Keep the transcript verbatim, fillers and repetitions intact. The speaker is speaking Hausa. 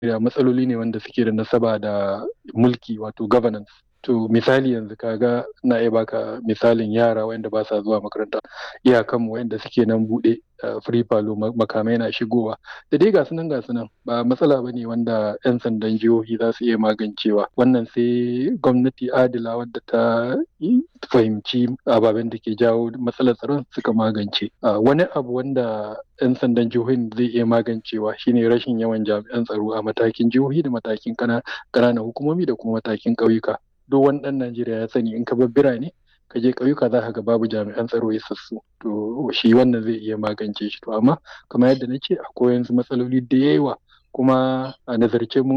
Najeriya matsaloli ne wanda suke da nasaba da mulki wato governance. To misali yanzu kaga ina iya baka misalin yara wanda ba sa zuwa makaranta, iyakanmu wanda suke nan buɗe free falo makamai na shigowa da dai gasu nan gasu nan ba matsala ba ne wanda 'yan sandan jihohi za su iya magancewa. Wannan sai gwamnati adila wadda ta fahimci ababen da ke jawo matsalar tsaron suka magance. Wani abu wanda 'yan sandan jihohin zai iya magancewa shine rashin yawan jami'an tsaro a matakin jihohi da matakin ƙananan hukumomi da kuma matakin ƙauyuka. Duk wani ɗan Najeriya ya sani in ka bar birane ka je ƙauyuka za ka ga babu jami'an tsaro isassu. To shi wannan zai iya magance shi. To amma kamar yadda na ce akwai wasu matsaloli da yawa kuma a nazarce mu